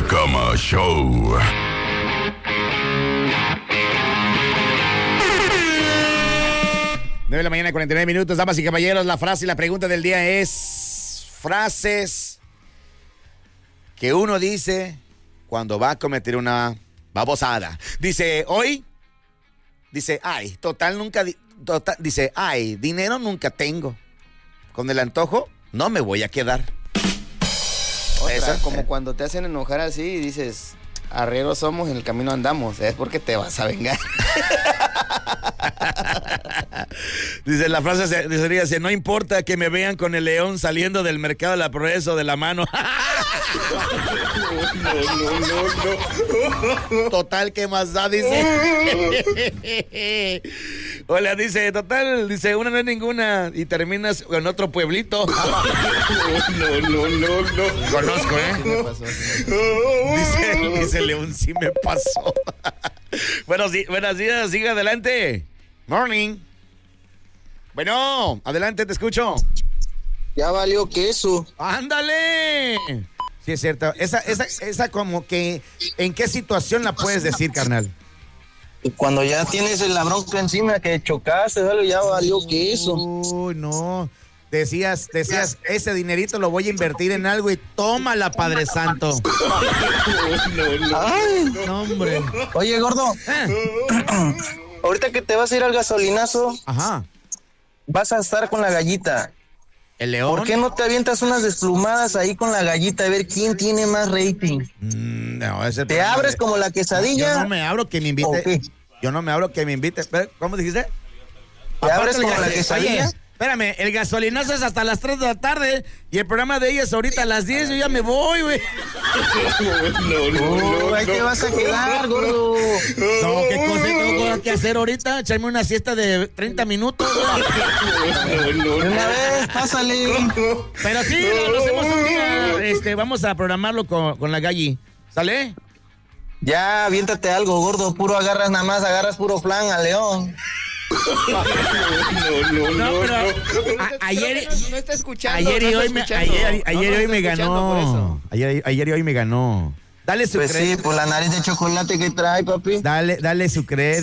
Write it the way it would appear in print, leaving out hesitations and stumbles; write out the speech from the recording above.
La Cama Show. De la mañana, 49 minutos, damas y caballeros. La frase y la pregunta del día es: frases que uno dice cuando va a cometer una babosada. Dice, hoy, dice, ay, total, nunca, dice, ay, dinero nunca tengo. Con el antojo, no me voy a quedar. Otra, Esa, como cuando te hacen enojar así y dices, arrieros somos, en el camino andamos. Es porque te vas a vengar. Dice, la frase sería así: no importa que me vean con el león saliendo del mercado de la Progreso de la mano. No. Total, ¿qué más da? Dice. Hola, dice, total, dice, una no es ninguna y terminas en otro pueblito. No. Conozco, ¿eh? ¿Qué me pasó? Dice León, sí me pasó. Buenos días, siga adelante. Morning. Bueno, adelante, te escucho. Ya valió queso. ¡Ándale! Sí, es cierto. Esa como que, ¿en qué situación la puedes decir, carnal? Cuando ya tienes la bronca encima que chocaste, ¿vale? Ya valió queso. Uy, no. Decías, ese dinerito lo voy a invertir en algo y tómala, Padre Santo. Ay, No, hombre. oye, gordo, ahorita que te vas a ir al gasolinazo, Ajá. vas a estar con la gallita. ¿El león? ¿Por qué no te avientas unas desplumadas ahí con la gallita a ver quién tiene más rating? No, ese ¿Te abres como la quesadilla? Yo no me abro que me invite. ¿O qué? Yo no me abro que me invite. ¿Cómo dijiste? ¿Te abres como la Oye, quesadilla? espérame, el gasolinazo es hasta las 3 de la tarde y el programa de ella es ahorita a las 10. Yo ya me voy, güey. Ahí te vas a quedar, gordo. No, ¿qué cosa tengo que hacer ahorita? Echarme una siesta de 30 minutos. Una vez, pásale. Pero sí, lo hacemos un día. Vamos a programarlo con la Galli. ¿Sale? Ya, aviéntate algo, gordo. Puro agarras nada más, agarras puro flan a León. No, pero ayer No está escuchando. ayer y no hoy está me escuchando. ayer y hoy me está escuchando por ganó. eso. Ayer y hoy me ganó. Dale su Pues sí, por la nariz de chocolate que trae, papi. Dale su crédito.